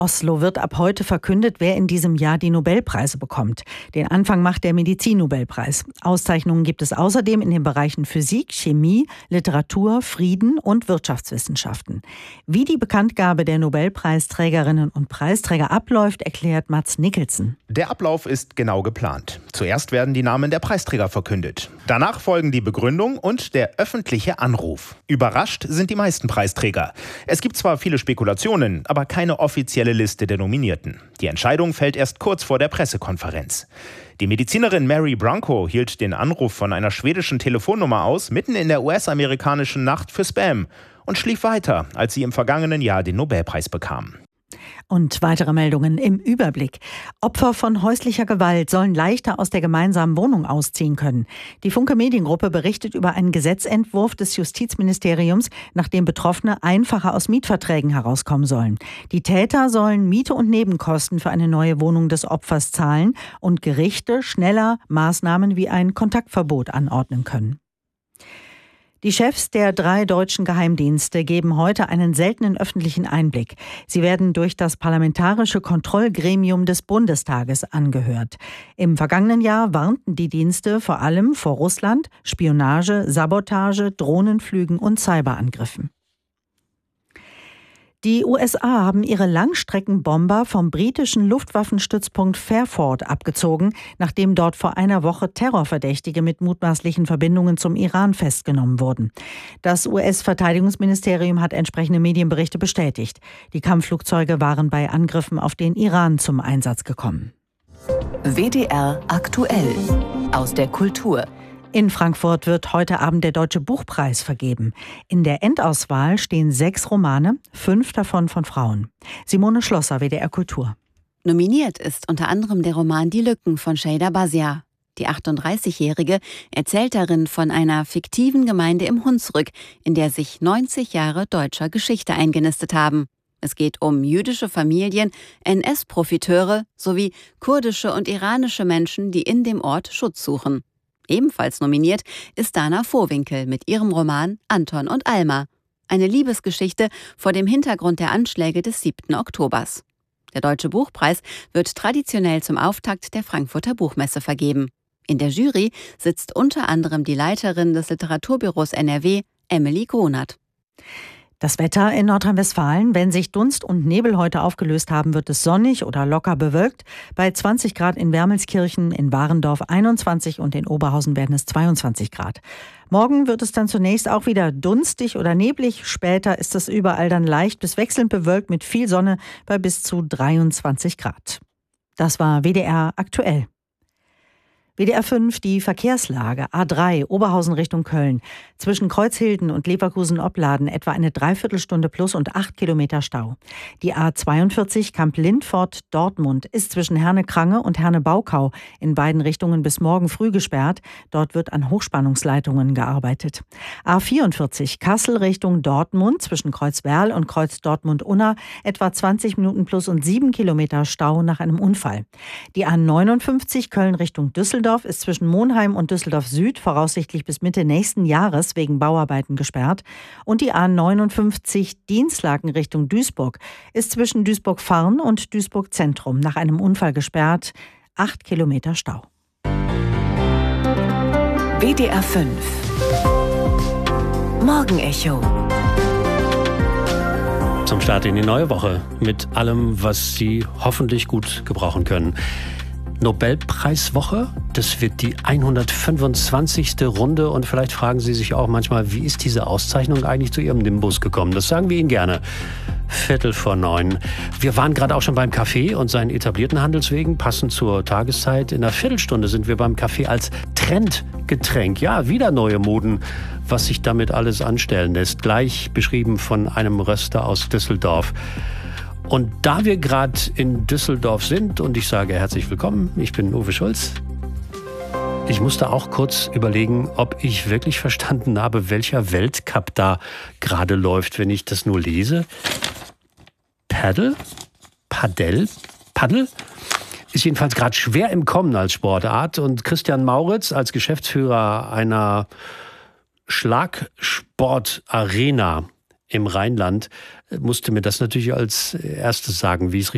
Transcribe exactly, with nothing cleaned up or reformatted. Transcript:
Oslo wird ab heute verkündet, wer in diesem Jahr die Nobelpreise bekommt. Den Anfang macht der Medizin-Nobelpreis. Auszeichnungen gibt es außerdem in den Bereichen Physik, Chemie, Literatur, Frieden und Wirtschaftswissenschaften. Wie die Bekanntgabe der Nobelpreisträgerinnen und Preisträger abläuft, erklärt Mats Nicholson. Der Ablauf ist genau geplant. Zuerst werden die Namen der Preisträger verkündet. Danach folgen die Begründung und der öffentliche Anruf. Überrascht sind die meisten Preisträger. Es gibt zwar viele Spekulationen, aber keine offizielle Liste der Nominierten. Die Entscheidung fällt erst kurz vor der Pressekonferenz. Die Medizinerin Mary Branco hielt den Anruf von einer schwedischen Telefonnummer aus, mitten in der U S-amerikanischen Nacht für Spam und schlief weiter, als sie im vergangenen Jahr den Nobelpreis bekam. Und weitere Meldungen im Überblick. Opfer von häuslicher Gewalt sollen leichter aus der gemeinsamen Wohnung ausziehen können. Die Funke Mediengruppe berichtet über einen Gesetzentwurf des Justizministeriums, nach dem Betroffene einfacher aus Mietverträgen herauskommen sollen. Die Täter sollen Miete und Nebenkosten für eine neue Wohnung des Opfers zahlen und Gerichte schneller Maßnahmen wie ein Kontaktverbot anordnen können. Die Chefs der drei deutschen Geheimdienste geben heute einen seltenen öffentlichen Einblick. Sie werden durch das Parlamentarische Kontrollgremium des Bundestages angehört. Im vergangenen Jahr warnten die Dienste vor allem vor Russland, Spionage, Sabotage, Drohnenflügen und Cyberangriffen. Die U S A haben ihre Langstreckenbomber vom britischen Luftwaffenstützpunkt Fairford abgezogen, nachdem dort vor einer Woche Terrorverdächtige mit mutmaßlichen Verbindungen zum Iran festgenommen wurden. Das U S-Verteidigungsministerium hat entsprechende Medienberichte bestätigt. Die Kampfflugzeuge waren bei Angriffen auf den Iran zum Einsatz gekommen. W D R aktuell aus der Kultur. In Frankfurt wird heute Abend der Deutsche Buchpreis vergeben. In der Endauswahl stehen sechs Romane, fünf davon von Frauen. Simone Schlosser, W D R Kultur. Nominiert ist unter anderem der Roman Die Lücken von Şeyda Bazia. Die achtunddreißigjährige erzählt darin von einer fiktiven Gemeinde im Hunsrück, in der sich neunzig Jahre deutscher Geschichte eingenistet haben. Es geht um jüdische Familien, N S-Profiteure sowie kurdische und iranische Menschen, die in dem Ort Schutz suchen. Ebenfalls nominiert ist Dana Vohwinkel mit ihrem Roman Anton und Alma. Eine Liebesgeschichte vor dem Hintergrund der Anschläge des siebten Oktobers. Der Deutsche Buchpreis wird traditionell zum Auftakt der Frankfurter Buchmesse vergeben. In der Jury sitzt unter anderem die Leiterin des Literaturbüros N R W, Emily Gronert. Das Wetter in Nordrhein-Westfalen: Wenn sich Dunst und Nebel heute aufgelöst haben, wird es sonnig oder locker bewölkt. Bei zwanzig Grad in Wermelskirchen, in Warendorf einundzwanzig und in Oberhausen werden es zweiundzwanzig Grad. Morgen wird es dann zunächst auch wieder dunstig oder neblig. Später ist es überall dann leicht bis wechselnd bewölkt mit viel Sonne bei bis zu dreiundzwanzig Grad. Das war W D R aktuell. W D R fünf, die Verkehrslage. A drei, Oberhausen Richtung Köln. Zwischen Kreuzhilden und Leverkusen-Opladen etwa eine Dreiviertelstunde plus und acht Kilometer Stau. Die A zweiundvierzig, Kamp-Lindfort-Dortmund, ist zwischen Herne-Krange und Herne-Baukau in beiden Richtungen bis morgen früh gesperrt. Dort wird an Hochspannungsleitungen gearbeitet. A vierundvierzig, Kassel Richtung Dortmund, zwischen Kreuzwerl und Kreuz-Dortmund-Unna etwa zwanzig Minuten plus und sieben Kilometer Stau nach einem Unfall. Die A neunundfünfzig, Köln Richtung Düsseldorf, ist zwischen Monheim und Düsseldorf Süd voraussichtlich bis Mitte nächsten Jahres wegen Bauarbeiten gesperrt. Und die A neunundfünfzig Dienstlaken Richtung Duisburg ist zwischen Duisburg-Farn und Duisburg-Zentrum nach einem Unfall gesperrt. Acht Kilometer Stau. W D R fünf Morgenecho. Zum Start in die neue Woche mit allem, was Sie hoffentlich gut gebrauchen können. Nobelpreiswoche, das wird die hundertfünfundzwanzigste Runde und vielleicht fragen Sie sich auch manchmal, wie ist diese Auszeichnung eigentlich zu Ihrem Nimbus gekommen? Das sagen wir Ihnen gerne. Viertel vor neun. Wir waren gerade auch schon beim Kaffee und seinen etablierten Handelswegen, passend zur Tageszeit. In einer Viertelstunde sind wir beim Kaffee als Trendgetränk. Ja, wieder neue Moden, was sich damit alles anstellen lässt. Gleich beschrieben von einem Röster aus Düsseldorf. Und da wir gerade in Düsseldorf sind und ich sage herzlich willkommen, ich bin Uwe Schulz. Ich musste auch kurz überlegen, ob ich wirklich verstanden habe, welcher Weltcup da gerade läuft, wenn ich das nur lese. Paddle? Padel? Paddel? Ist jedenfalls gerade schwer im Kommen als Sportart. Und Christian Mauritz als Geschäftsführer einer Schlagsportarena im Rheinland musste mir das natürlich als erstes sagen, wie es richtig